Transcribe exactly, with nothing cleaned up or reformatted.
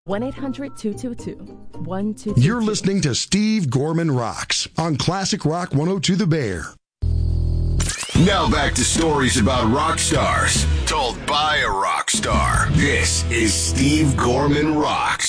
one eight hundred two two two one two two two. You're listening to Steve Gorman Rocks on Classic Rock one oh two The Bear. Now back to stories about rock stars told by a rock star. This is Steve Gorman Rocks.